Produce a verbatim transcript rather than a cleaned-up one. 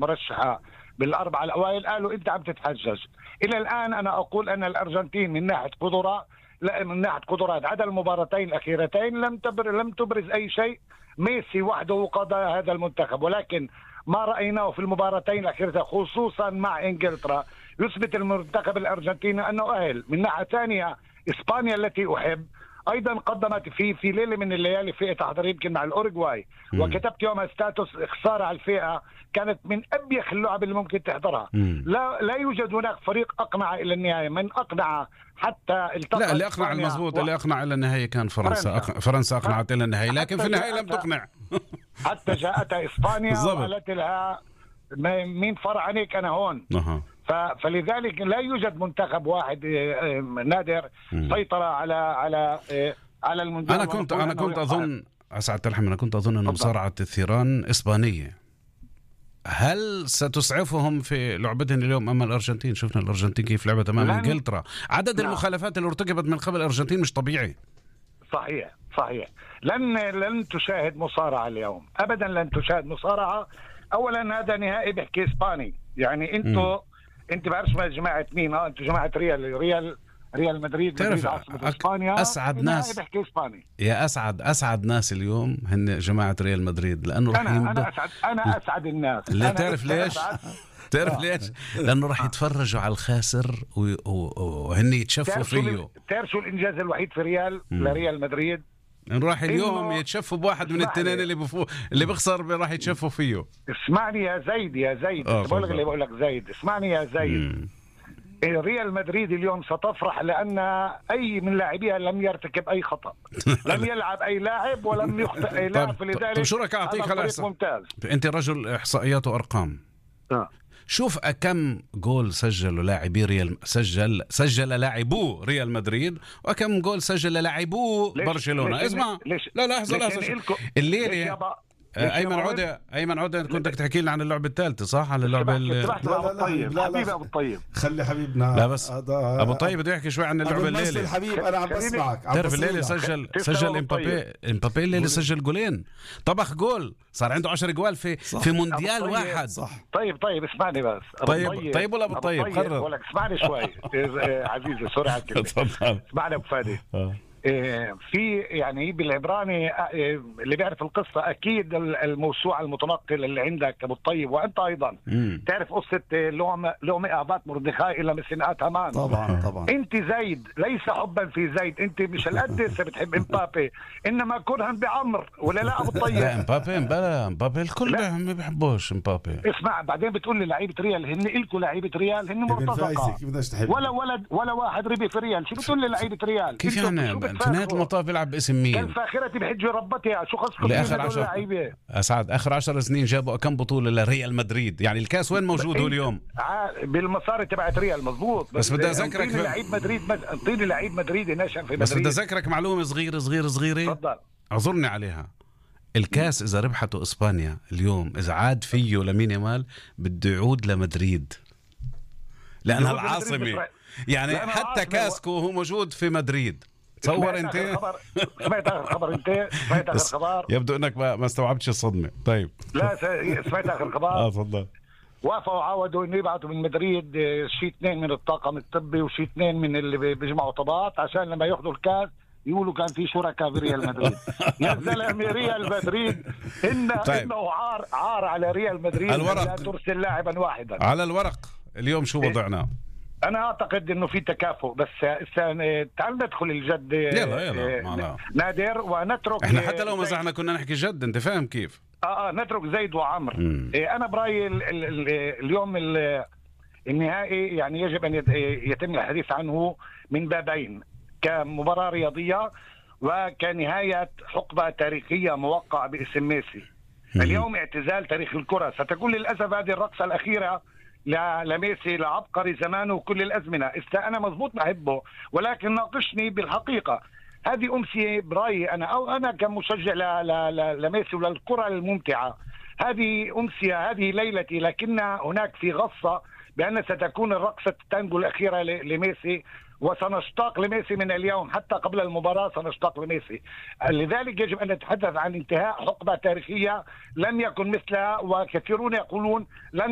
مرشحة بالأربعة الأوائل قالوا أنت عم تتحجج. إلى الآن أنا أقول أن الأرجنتين من ناحية قدرة، لا من ناحية قدرات عدا المباراتين الأخيرتين لم تبرز لم تبرز أي شيء. ميسي وحده قاد هذا المنتخب، ولكن ما رأيناه في المباراتين الأخيرة خصوصا مع إنجلترا يثبت المنتخب الأرجنتيني أنه أهل. من ناحية ثانية إسبانيا التي أحب أيضا قدمت في في ليلة من الليالي فئة تحضير يمكن مع الأوروغواي، وكتبت يومها ستاتوس خسارة على الفئة كانت من أبيخ اللعب اللي ممكن تحضرها. لا لا يوجد هناك فريق أقنع إلى النهاية. من أقنع حتى التقى لا اللي أقنع المضبوط و... اللي أقنع إلى النهاية كان فرنسا. فرنسا, أق... فرنسا أقنعت إلى النهاية، لكن في النهاية لم تقنع. حتى جاءتها إسبانيا وقالت لها مين فرعنك أنا هون. أه. فلذلك لا يوجد منتخب واحد نادر سيطرة على على على المنتخب. أنا كنت أنا كنت أظن أسعد تلحم أنا كنت أظن أن مصارعة الثيران إسبانية. هل ستسعفهم في لعبتهم اليوم أمام الأرجنتين؟ شفنا الأرجنتين كيف لعبت أمام إنجلترا. عدد لا. المخالفات اللي ارتكبت من قبل الأرجنتين مش طبيعي. صحيح صحيح. لن لن تشاهد مصارعة اليوم أبدا، لن تشاهد مصارعة. أولا هذا نهائي بحكي إسباني، يعني أنتوا انت بعرفش ما جماعه مين؟ اه انتوا جماعه ريال ريال ريال مدريد مدريد عاصمة اسبانيا. اسعد ناس بحكي اسباني. يا اسعد اسعد ناس اليوم هن جماعه ريال مدريد، لانه راح انا انا اسعد انا اسعد الناس. لا تعرف ليش؟ تعرف ليش؟ لانه راح يتفرجوا على الخاسر وهن يتشفوا فيه. تعرف شو الانجاز الوحيد في ريال لريال مدريد؟ نروح اليوم يتشفوا بواحد من التنين اللي بفو... اللي بيخسر راح يتشفوا فيه. اسمعني يا زيد يا زيد بقول لك اللي بقول لك زيد اسمعني يا زيد. مم. ريال مدريد اليوم ستفرح لأن أي من لاعبيها لم يرتكب أي خطأ. لم يلعب أي لاعب ولم يخطئ أي لاعب. فلذلك طب شو رأيك أعطيك هلا ممتاز. أنت رجل إحصائيات وأرقام. آه. شوف كم جول سجلوا لاعبي ريال سجل سجل لاعبو ريال مدريد وكم جول سجل لاعبو برشلونة. اسمع ليش لا لحظة لحظة الليلة ايمن عوده ايمن عوده كنت تحكي لنا عن اللعبه الثالثه صح؟ على اللعبه لا لا لا حبيبي ابو الطيب خلي حبيبنا لا بس ابو الطيب بده يحكي شوي عن اللعبه الليله. الحبيب انا عم بسمعك. تعرف الليله سجل سجل امبابي امبابي الليله سجل جولين، طبخ جول، صار عنده عشر جوال في صح. في مونديال واحد صح. طيب طيب اسمعني بس طيب طيب, طيب ولا ابو الطيب قرر بقول لك اسمعني شوي عزيزي سوري على الكلمه. تفضل اسمعني ابو فادي. في يعني بالعبراني اللي بيعرف القصة أكيد الموسوعة المتنقل اللي عندك أبو الطيب وأنت أيضا مم. تعرف قصة لوم لوم إعبات مردخاي إلى مسنات هامان. طبعا طبعا أنت زيد ليس حبا في زيد، أنت مش القد بتحب إمبابي إنما كرها بعمر ولا لا أبو الطيب؟ لا إمبابي بلا إمبابي الكل ما بيحبوش إمبابي. اسمع بعدين بتقول لي لعيبة ريال هن إلكوا لعيبة ريال هن مرتزقة ولا ولد ولا واحد ربي في ريال. شو بتقول لي لعيبة ريال؟ كيف يعني في نهاية المطاف بيلعب باسم مين؟ كان فاخرتي بحجي ربتها. شو قصدكم لآخر عشر أسعد آخر عشر سنين جابوا كم بطولة لريال مدريد؟ يعني الكاس وين موجود هو اليوم؟ بالمصاري تبعت ريال مزبوط. بس, بس بدي أذكرك ب... لعيب مدريد انطيني لعيب مدريد نشأ في مدريد. بس بدي أذكرك معلومة صغيرة صغيرة صغيرة تفضل أعذرني عليها. الكاس إذا ربحته إسبانيا اليوم إذا عاد فيه لمين يمال بده يعود لمدريد لأنها العاصمة. يعني حتى كاسكو هو موجود في مدريد. تصور انت سمعت اخر خبر انت سمعت اخر خبر يبدو انك ما استوعبتش الصدمه. طيب لا سمعت اخر خبر. اه تفضل. وافقوا وعودوا انه يبعثوا من مدريد شيء اثنين من الطاقم الطبي وشيء اثنين من اللي بيجمعوا طبقات عشان لما ياخذوا الكاس يقولوا كان في شركاء بريال مدريد. يا زلمه ريال مدريد إن طيب. انه عار عار على ريال مدريد لا ترسل لاعبا واحدا. على الورق اليوم شو وضعنا؟ أنا أعتقد إنه في تكافؤ بس تعال ندخل الجد. يلا يلا نادر ونترك. إحنا حتى لو مزحنا كنا نحكي جد أنت فاهم كيف؟ آه آه نترك زيد وعمر. إيه أنا برأيي ال ال ال اليوم ال النهائي يعني يجب أن يتم الحديث عنه من بابين كمباراة رياضية وكنهاية حقبة تاريخية موقعة باسم ميسي. اليوم اعتزال تاريخ الكرة. ستكون للأسف هذه الرقصة الأخيرة لميسي لعبقري زمانه وكل الأزمنة. أنا مضبوط بحبه ولكن ناقشني بالحقيقة. هذه أمسية برأيي أنا أو أنا كمشجع لميسي وللكرة الممتعة. هذه أمسية هذه ليلتي لكن هناك في غصة بأن ستكون الرقصة التانجو الأخيرة لميسي وسنشتاق لميسي من اليوم حتى قبل المباراة سنشتاق لميسي. لذلك يجب أن نتحدث عن انتهاء حقبة تاريخية لم يكن مثلها وكثيرون يقولون لن